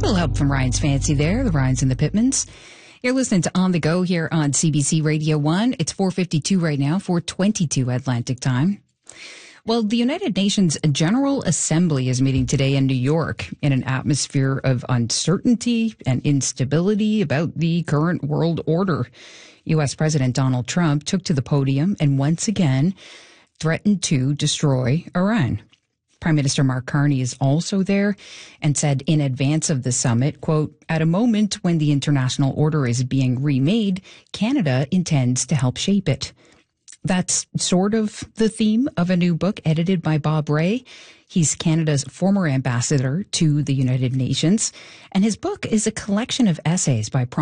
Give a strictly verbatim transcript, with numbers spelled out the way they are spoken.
little help from Ryan's Fancy there, the Ryans and the Pittmans. You're listening to On the Go here on C B C Radio one. It's four fifty-two right now, four twenty-two Atlantic time. Well, the United Nations General Assembly is meeting today in New York in an atmosphere of uncertainty and instability about the current world order. U S. President Donald Trump took to the podium and once again threatened to destroy Iran. Prime Minister Mark Carney is also there and said in advance of the summit, quote, at a moment when the international order is being remade, Canada intends to help shape it. That's sort of the theme of a new book edited by Bob Rae. He's Canada's former ambassador to the United Nations, and his book is a collection of essays by